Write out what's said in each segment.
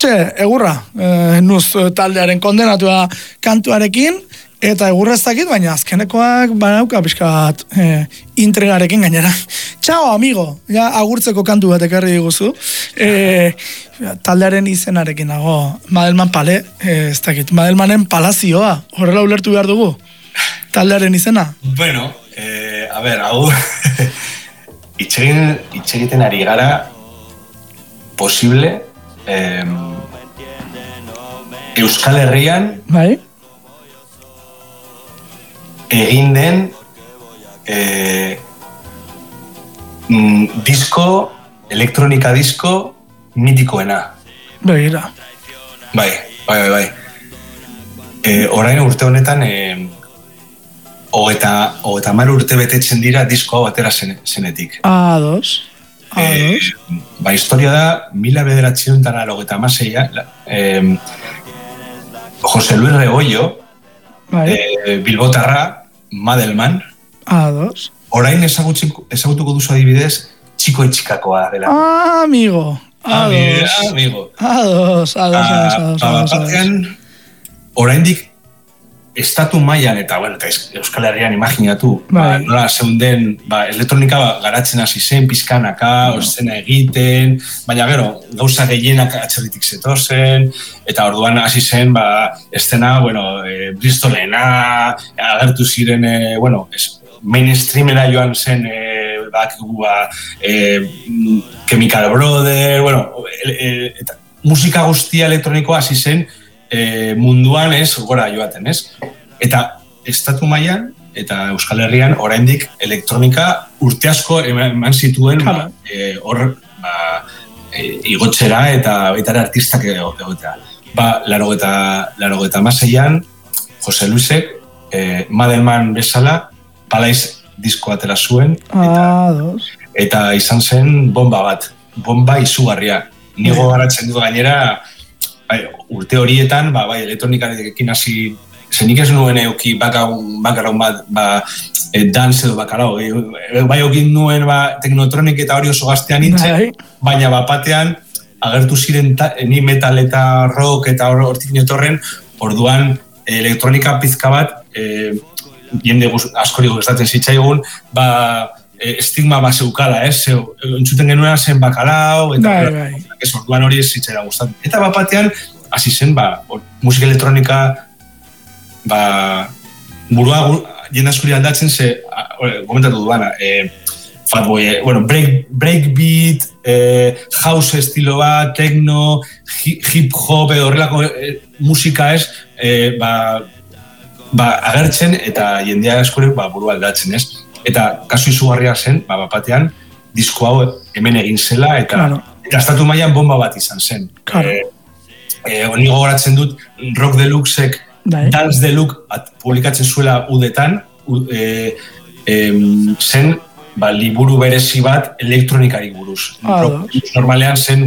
Hortxe, egurra, nuz taldearen kondenatua kantuarekin, eta egurra ez dakit, baina azkenekoak banauka pixkat intrigarekin gainera. Txao, amigo, ja agurtzeko kantu bat ekarri diguzu. Taldearen izenarekin dago, Madelman Pale, ez dakit, Madelmanen Palazioa, horrela ulertu behar dugu, taldearen izena. Bueno, a ver, hau, itxegiten ari gara, posible, Euskal Herrian, bai? Egin den elektronika disko mitikoena. Begira. Bai. Orain urte honetan, hogeta mar urte betetzen dira disko hau atera zenetik. Ados. Ba, historia da, 1986 Jose Luis Regoio, Bilbotarra, Madelman. Ados. Orain ezagutuko duzu adibidez, Txiko Etxikakoa dela. Amigo. Amigo. Ados. Batean, oraindik estatu mailan eta Euskal Herrian imaginatu, nola zeunden, elektronika garatzen hasi zen, pizkanaka, eszena egiten, baina gero, gauza gehienak atzerritik zetozen, eta orduan hasi zen, eszena, Bristolena, agertu ziren, mainstreamera joan zen, Chemical Brothers, eta musika guztia elektronikoa hasi zen, munduan gora joaten, Eta estatu mailan eta Euskal Herrian oraindik elektronika urte asko eman zituen igotzera eta baita artistak egotea. 86an Jose Luisek Madelman bezala Palais disko atera zuen eta izan zen bomba izugarria. Nigo garatzen dut gainera urte horietan, elektronikarekin hasi, zenik ez nuen euki bakarraun bat, dance edo bakarau, bai eukin nuen teknotronik eta hori oso gaztean nintzen, baina batean agertu ziren ni metal eta rock eta hortik netorren, orduan elektronika pizka bat, jende askori gustatzen zitzaigun, estigma zeukala, entzuten genuena zen bakalau, eta orduan hori ez zitzaira gustatzen. Eta batean, hasi zen, musika elektronika, burua jende askori aldatzen, komentatu duana, Fatboy, breakbeat, house estilo bat, techno, hip-hop, horrelako musika agertzen, eta jendea askori burua aldatzen, Eta kasu izugarria zen, batean, disko hau hemen egin zela, eta estatu mailan bomba bat izan zen. Honi gogoratzen dut, Rock Deluxek, Dance Deluxe publikatzen zuela udetan, zen liburu berezi bat elektronikari buruz. Normalean zen,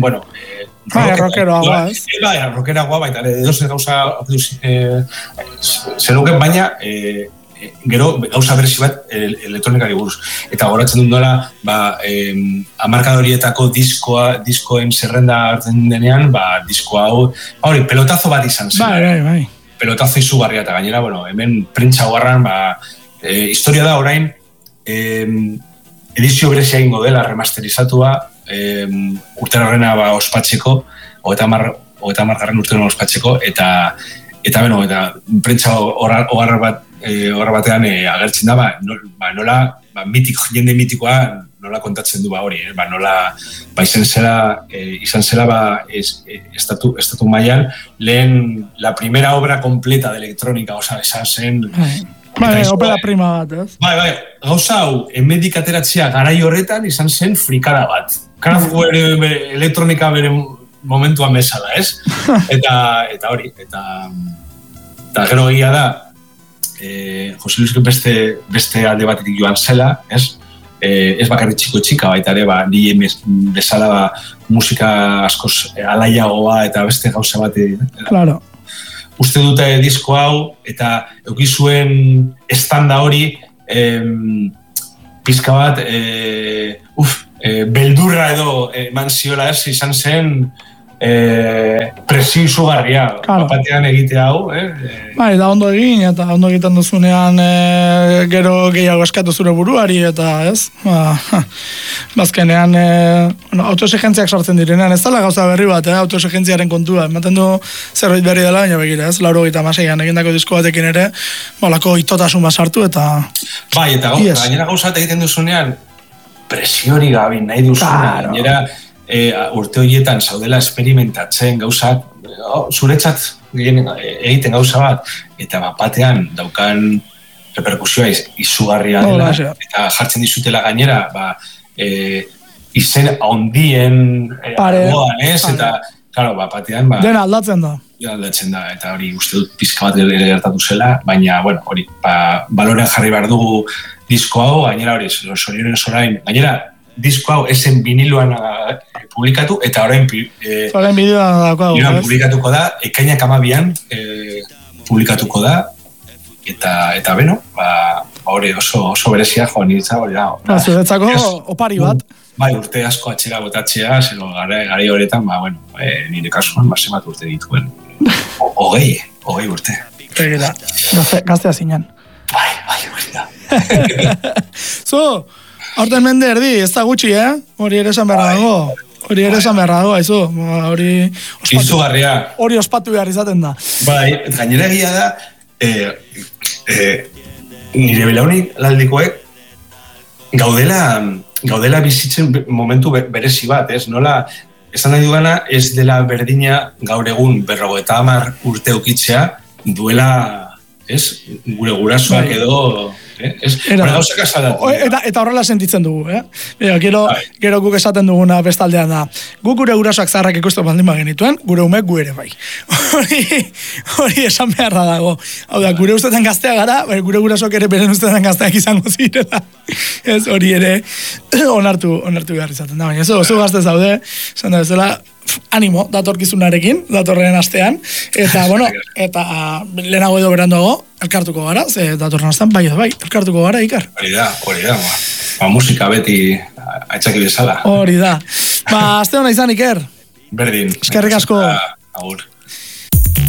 rockeroagoa, baita, edozen gauza zenuken, baina gero gauza berezi bat elektronikari buruz. Eta goratzen dut nola, amarkadorietako diskoen zerrenda hartzen denean, disko hau, pelotazo bat izan zen. Pelotazo izugarria eta gainera, hemen printza guarran, historia da orain, edizio berezia egingo dela remasterizatua, urtera horrena ospatzeko, 30. urtera ospatzeko, eta prentza horra batean agertzen da, nola jende mitikoa nola kontatzen du hori, nola izan zela estatu mailan lehen la primera obra completa de electrónica, esan zen opera prima bat, ez? Gauza hau, emedik ateratzea garai horretan izan zen frikada bat. Kraftwerk elektronika bere momentuan bezala, ez? Eta hori, eta gero egia da, Jose Luisek beste alde batetik joan zela, ez? Ez bakarrik txiko-txika, baita ere, nire bezala musika askoz alaiagoa eta beste gauza bat. Claro. Uste dute disko hau, eta eukizuen estanda hori, pizka bat, beldurra edo eman ziola ez, izan zen, presio izugarria, batean egite hau, Bai, da ondo egin, eta ondo egiten duzunean gero gehiago eskatu zure buruari, eta ez? Bazkenean autoexigentziak sartzen direnean, ez dela gauza berri bat, autoexigentziaren kontua, ematen du zerbait berri dela, baina begira, ez? 96an egindako disko batekin ere, balako itotasun bat sartu, eta... Bai, eta gainera gauzat egiten duzunean, presiori gabi nahi duzunean, gainera urte horietan zaudela experimentatzen gauzak, zuretzat egiten gauza bat, eta batean daukan reperkusioa izugarria dela, eta jartzen dizutela gainera, izen handien argoan, ez? Eta, claro, batean... Dena aldatzen da. Aldatzen da, eta hori uste dut pizka bat gertatu zela, baina, bueno, hori, balorean jarri behar dugu disko hau, gainera hori, sorioren sorain, gainera, disko hau esen viniloan publikatu, eta orain bideoan publikatuko da, ekainak 12an publikatuko da, eta beno, hori oso berezia joan nitza, hori da. Zuretzako opari bat. Bai, urte asko atxera botatzea, zero gari horretan, nire kasuan, zemat urte dituen. Hogei urte. Egira, gaztea zinen. Bai, hori da. Horten mende erdi, ez da gutxi, Hori ere esan beharra dago. Hori ere esan beharra dago, haizu. Hori ospatu behar izaten da. Bai, gainera egia da, nire belaunik laldikoek gaudela bizitzen momentu berezi bat, ez? Nola, esan nahi dugana, ez dela berdina gaur egun 50 urte ukitzea, duela, ez? Gure gurasoak edo... Eta horrela sentitzen dugu, Gero guk esaten duguna bestaldean da. Guk gure gurasoak zaharrak ikusten baldin bagenituen, gure umek gu ere bai. Hori esan beharra dago. Hau da, gure ustetan gaztea gara, gure gurasoak ere beren ustetan gazteak izango zirela. Ez hori ere onartu behar izaten da. Baina zu gazte zaude, esan da bezala, animo, datorkizunarekin, datorren astean, eta, eta lehenago edo beranduago, elkartuko gara, ze datorren astean, bai, elkartuko gara, Ikar. Hori da, musika beti aitzaki bezala. Hori da. Aste hona izan, Iker. Berdin. Eskerrik asko. Agur.